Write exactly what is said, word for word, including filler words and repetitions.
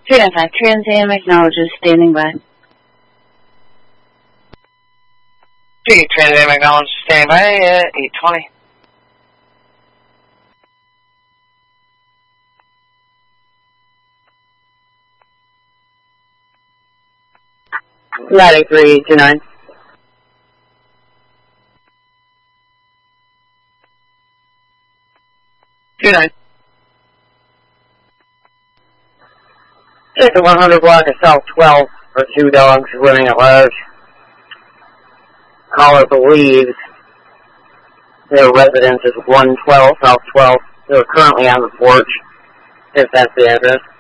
two nine five, Trans Am acknowledges, standing by. two Trans Am acknowledges, standing by, uh, eight twenty. nine three two nine. two nine. Take the one hundred block of South twelve for two dogs living at large. Caller believes their residence is one twelve South twelve. They're currently on the porch, if that's the address.